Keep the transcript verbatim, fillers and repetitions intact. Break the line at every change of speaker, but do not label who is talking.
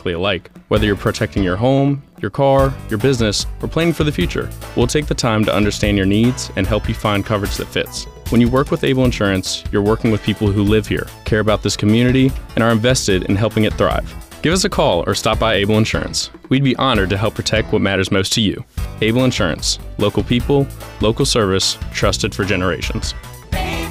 exactly alike. Whether you're protecting your home, your car, your business, or planning for the future, we'll take the time to understand your needs and help you find coverage that fits. When you work with Able Insurance, you're working with people who live here, care about this community, and are invested in helping it thrive. Give us a call or stop by Able Insurance. We'd be honored to help protect what matters most to you. Able Insurance. Local people, local service, trusted for generations.